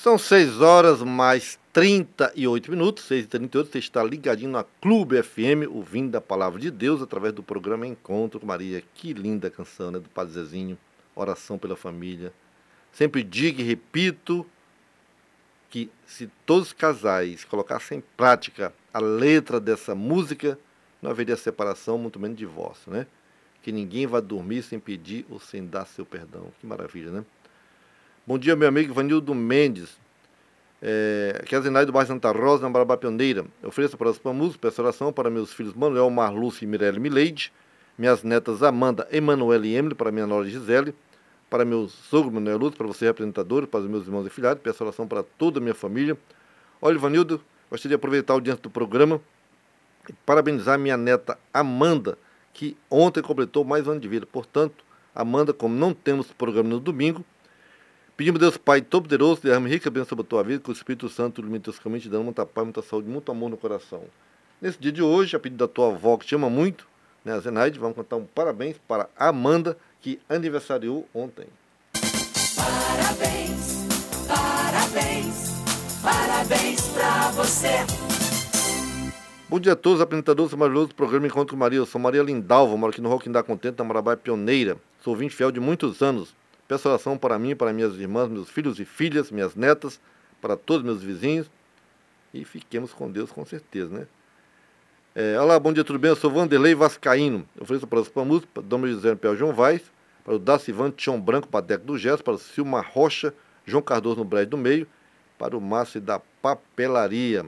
São 6 horas mais 38 minutos, 6h38, você está ligadinho na Clube FM, ouvindo a Palavra de Deus através do programa Encontro com Maria. Que linda canção, né, do Padre Zezinho, oração pela família. Sempre digo e repito que se todos os casais colocassem em prática a letra dessa música, não haveria separação, muito menos divórcio, né? Que ninguém vai dormir sem pedir ou sem dar seu perdão. Que maravilha, né? Bom dia, meu amigo Ivanildo Mendes. Aqui é a Zenaide do bairro Santa Rosa, na Marabá Pioneira. Eu ofereço para a música, peço oração para meus filhos Manuel, Marlúcio e Mirelle Mileide, minhas netas Amanda, Emanuela e Emily, para minha nora Gisele, para meu sogro Manuel Lúcio, para você representador, para os meus irmãos e filhados, peço oração para toda a minha família. Olha, Ivanildo, gostaria de aproveitar o dia do programa e parabenizar minha neta Amanda, que ontem completou mais um ano de vida. Portanto, Amanda, como não temos programa no domingo, pedimos a Deus Pai Todo-Poderoso, derrame rica bênção sobre a tua vida, que o Espírito Santo ilumine teus caminhos, te dando muita paz, muita saúde, muito amor no coração. Nesse dia de hoje, a pedido da tua avó, que te ama muito, né, a Zenaide, vamos cantar um parabéns para Amanda, que aniversariou ontem. Parabéns, parabéns, parabéns pra você. Bom dia a todos, apresentadores maravilhosos do programa Encontro com Maria. Eu sou Maria Lindalva, moro aqui no Roquindá Contente, na Marabá Pioneira. Sou ouvinte fiel de muitos anos. Peço oração para mim, para minhas irmãs, meus filhos e filhas, minhas netas, para todos meus vizinhos. E fiquemos com Deus, com certeza, né? Olá, bom dia, tudo bem? Eu sou Vanderlei Vascaíno. Eu ofereço para a música, para o Dom José Pel João Vaz, para o Dacivan Tião Branco, para Deco do Gesso, para o Silma Rocha, João Cardoso no Brejo do Meio, para o Márcio da Papelaria.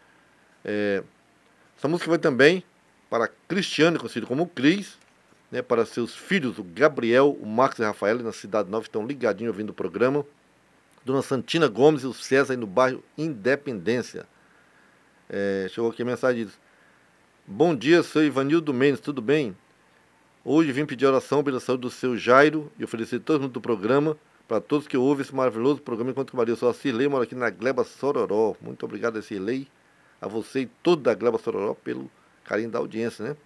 Essa música vai também para Cristiano, conhecido como Cris, né, para seus filhos, o Gabriel, o Marcos e a Rafaela, na Cidade Nova, estão ligadinhos ouvindo o programa. Dona Santina Gomes e o César, aí no bairro Independência. Chegou aqui a mensagem, diz: bom dia, sou Ivanildo Mendes, tudo bem? Hoje vim pedir oração pela saúde do seu Jairo e oferecer todo mundo do programa, para todos que ouvem esse maravilhoso programa Enquanto com Maria. Eu sou a Cirlei, moro aqui na Gleba Sororó. Muito obrigado, Cirlei, a você e toda a Gleba Sororó pelo carinho da audiência, né?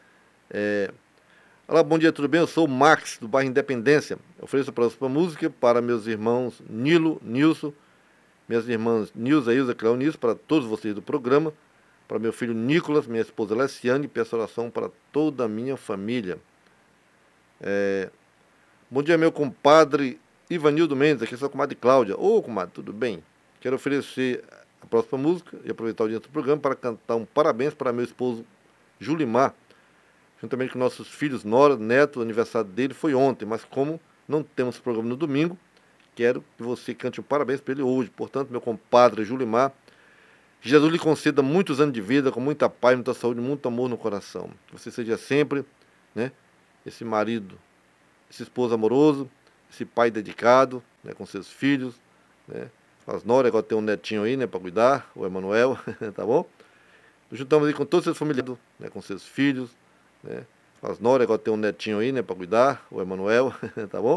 Olá, bom dia, tudo bem? Eu sou o Max, do bairro Independência. Eu ofereço a próxima música para meus irmãos Nilo, Nilson, minhas irmãs Nilza, Ilza, Cléo, Nilson, para todos vocês do programa, para meu filho Nicolas, minha esposa Leciane, e peço oração para toda a minha família. Bom dia, meu compadre Ivanildo Mendes, aqui é sua comadre Cláudia. Ô, comadre, tudo bem? Quero oferecer a próxima música e aproveitar o dia do programa para cantar um parabéns para meu esposo Julimar, juntamente com nossos filhos, nora, neto. O aniversário dele foi ontem, mas como não temos programa no domingo, quero que você cante um parabéns para ele hoje. Portanto, meu compadre Julimar, que Jesus lhe conceda muitos anos de vida, com muita paz, muita saúde, muito amor no coração. Que você seja sempre, né, esse marido, esse esposo amoroso, esse pai dedicado, né, com seus filhos, né, com as noras. Agora tem um netinho aí, né, para cuidar, o Emanuel, tá bom? Nos juntamos aí com todos os seus familiares, né, com seus filhos, né, com as noras. Agora tem um netinho aí, né, para cuidar, o Emanuel, tá bom?